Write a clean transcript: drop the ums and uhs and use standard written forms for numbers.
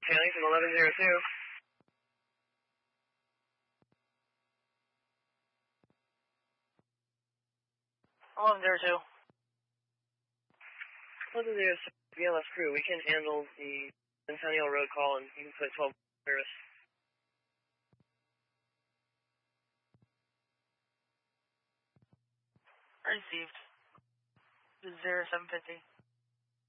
Hailing from 1102. 1102. 1102, BLS crew, we can handle the Centennial Road call and you can put 12 service. Received. 0750.